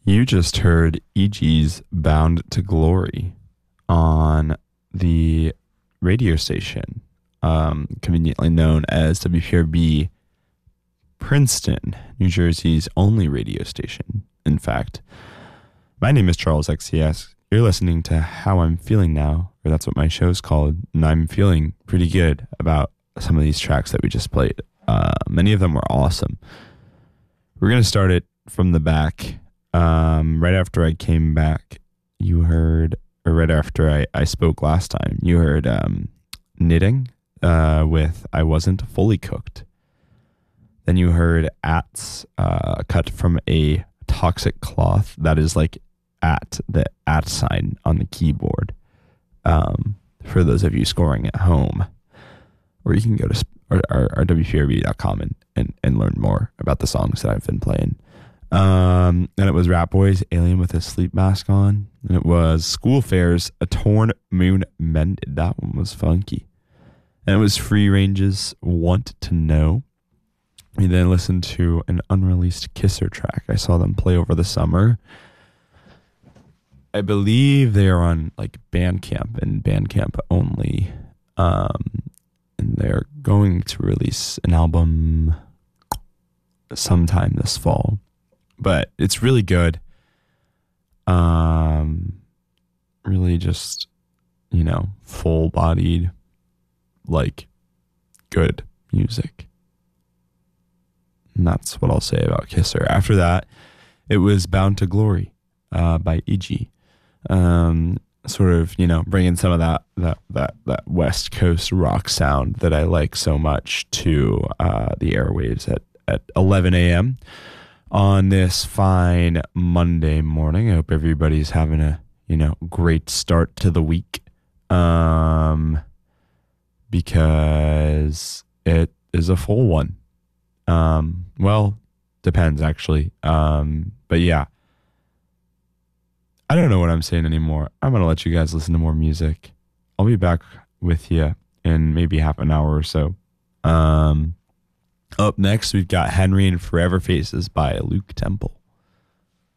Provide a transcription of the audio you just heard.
You just heard E.G.'s Bound to Glory on the radio station, conveniently known as WPRB Princeton, New Jersey's only radio station. In fact, my name is Charles XCS. You're listening to How I'm Feeling Now, or that's what my show's called, and I'm feeling pretty good about some of these tracks that we just played. Many of them were awesome. We're going to start it from the back. Right after I came back, you heard, or right after I spoke last time, you heard Knitting with I Wasn't Fully Cooked. Then you heard Ats cut from a Toxic Cloth. That is like the at sign on the keyboard. For those of you scoring at home, or you can go to our WPRB.com and learn more about the songs that I've been playing. And it was Rat Boys, Alien with a Sleep Mask On. And it was School Fares, A Torn Moon Mended. That one was funky. And it was Free Range's Want to Know. We then listened to an unreleased Kisser track. I saw them play over the summer. I believe they are on like Bandcamp and Bandcamp only. And they're going to release an album sometime this fall. But it's really good. Really just, full-bodied, like, good music. And that's what I'll say about Kisser. After that, it was Bound to Glory by E.G. Sort of, bringing some of that West Coast rock sound that I like so much to the airwaves at 11 a.m. on this fine Monday morning. I hope everybody's having a, great start to the week. Because it is a full one. Well, depends actually. But yeah. I don't know what I'm saying anymore. I'm going to let you guys listen to more music. I'll be back with you in maybe half an hour or so. Up next, we've got Henry and Forever Faces by Luke Temple.